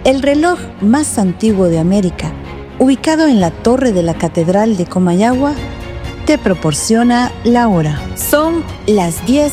El reloj más antiguo de América, ubicado en la torre de la Catedral de Comayagua, te proporciona la hora. Son las 10